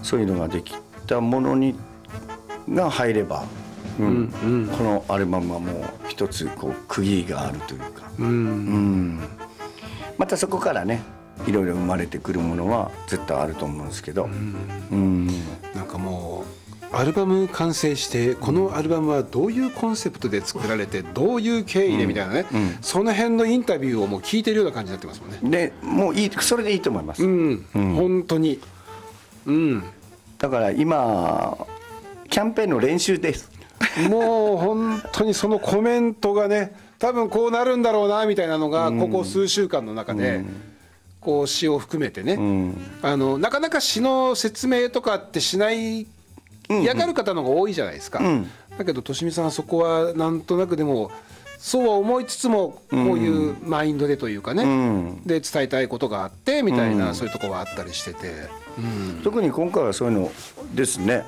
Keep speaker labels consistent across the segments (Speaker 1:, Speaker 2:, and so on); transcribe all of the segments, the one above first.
Speaker 1: そういうのができたものが入れば、このアルバムはもう一つこう区切りがあるというか、またそこからねいろいろ生まれてくるものは絶対あると思うんですけど、
Speaker 2: なんかもうアルバム完成してこのアルバムはどういうコンセプトで作られてどういう経緯でみたいなね、その辺のインタビューをもう聞いてるような感じになってますもんね。
Speaker 1: でもういい、それでいいと思います。
Speaker 2: 本当に、
Speaker 1: だから今キャンペーンの練習です。
Speaker 2: もう本当にそのコメントがね、多分こうなるんだろうなみたいなのがここ数週間の中で、こう詩を含めてね、なかなか詩の説明とかってしない嫌がる方の方が多いじゃないですか、だけどとしみさんはそこはなんとなくでもそうは思いつつもこういうマインドでというかね、で伝えたいことがあってみたいな、そういうところはあったりしてて、
Speaker 1: 特に今回はそういうのですね。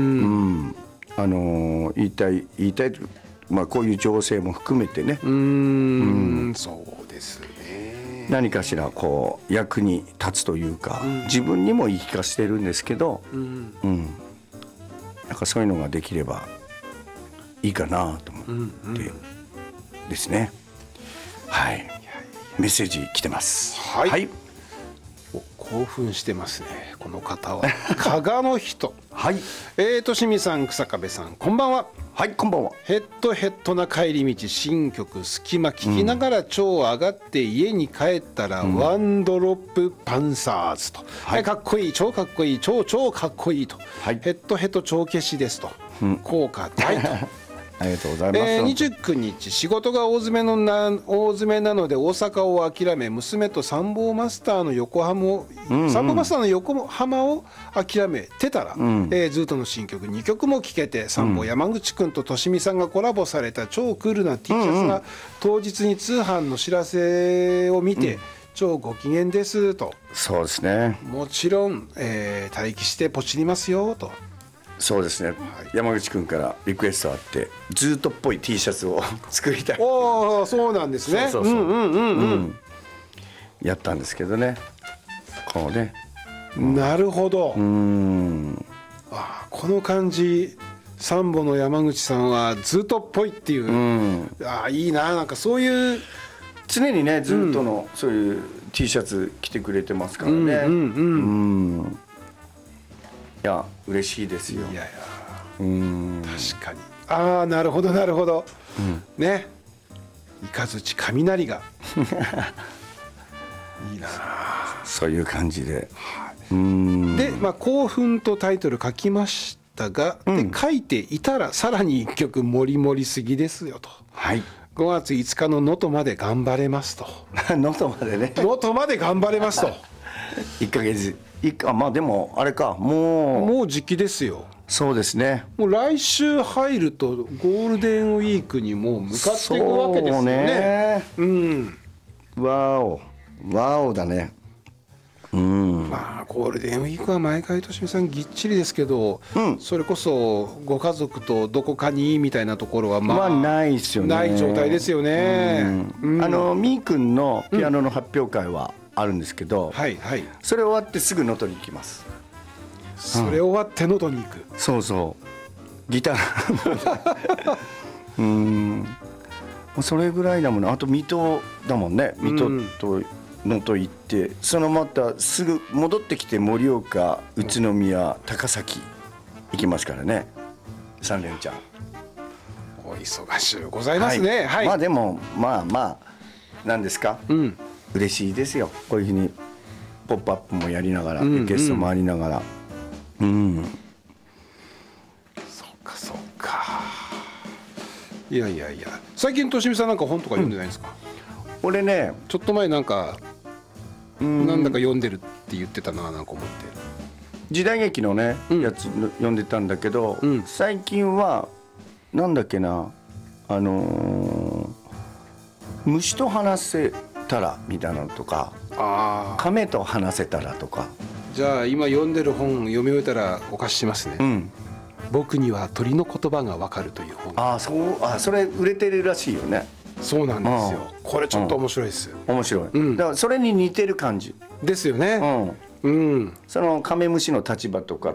Speaker 1: 言いたい、こういう情勢も含めてね、
Speaker 2: そうですね。
Speaker 1: 何かしらこう役に立つというか、自分にも言い聞かせてるんですけど、なんかそういうのができればいいかなと思ってですね。はい、メッセージ来てます。はい、
Speaker 2: 興奮してますねこの方は。加賀の人。
Speaker 1: はい、
Speaker 2: としみさん、草壁さん、こんばんは。
Speaker 1: はい、こんばんは。
Speaker 2: ヘッドヘッドな帰り道、新曲隙間聞きながら超上がって家に帰ったら、ワンドロップパンサーズと、かっこいい、超かっこいい、超かっこいいと、ヘッドヘッド超消しですと、効果大と。
Speaker 1: ありがとうございます。
Speaker 2: 29日仕事が大詰めなので大阪を諦め、娘とサンボマスターの横浜を諦めてたら、ズートの新曲2曲も聴けて、サンボ山口くんととしみさんがコラボされた超クールな T シャツが当日に通販の知らせを見て、超ご機嫌ですと。
Speaker 1: そうですね。
Speaker 2: もちろん、待機してポチりますよと。
Speaker 1: そうですね、山口くんからリクエストあってズートっぽい T シャツを作りたい。
Speaker 2: おお、そうなんですね。
Speaker 1: やったんですけどね、こうね。
Speaker 2: なるほど。この感じ、サンボの山口さんはズートっぽいっていう、いいな。なんかそういう
Speaker 1: 常にね、ズートのそういう T シャツ着てくれてますからね。いや嬉しいですよ。
Speaker 2: いやいや、確かに。ああ、なるほどなるほど、ね、雷雷がいいな。
Speaker 1: そういう感じで、
Speaker 2: で、興奮とタイトル書きましたが、で書いていたらさらに1曲盛り盛りすぎですよと。5月5日の能登まで頑張れますと。
Speaker 1: 能登までね、
Speaker 2: 能登まで頑張れますと。
Speaker 1: 1ヶ月でもあれか、
Speaker 2: もう時期ですよ。
Speaker 1: そうですね。
Speaker 2: もう来週入るとゴールデンウィークにもう向かっていくわけですよね。
Speaker 1: ワオだね。
Speaker 2: ゴールデンウィークは毎回としみさんぎっちりですけど、それこそご家族とどこかにみたいなところは
Speaker 1: ないですよね。
Speaker 2: ない状態ですよね。
Speaker 1: みーくんのピアノの発表会はあるんですけど、それ終わってすぐ能登に行きます。
Speaker 2: それ終わって能登に行く。
Speaker 1: そうそう、ギターそれぐらいだもんね。あと水戸だもんね。水戸と能登行って、そのまたすぐ戻ってきて盛岡、宇都宮、高崎行きますからね、3連チャン。
Speaker 2: お忙しゅうございますね。
Speaker 1: でもなんですか、嬉しいですよ。こういうふうにポップアップもやりながら、ゲストもありながら。
Speaker 2: そうか。いや最近としみさんなんか本とか読んでないんですか？
Speaker 1: 俺ね、
Speaker 2: ちょっと前なんかなんだか読んでるって言ってたな、なんか思って。
Speaker 1: 時代劇のね、やつ読んでたんだけど、最近はなんだっけな、虫と話せたらみたいなのとか、亀と話せたらとか。
Speaker 2: じゃあ今読んでる本読み終えたらお貸ししますね。僕には鳥の言葉がわかるという本。
Speaker 1: それ売れてるらしいよね。
Speaker 2: そうなんですよ。これちょっと面白いです。
Speaker 1: 面白い。だからそれに似てる感じ
Speaker 2: ですよね。
Speaker 1: そのカメムシの立場とか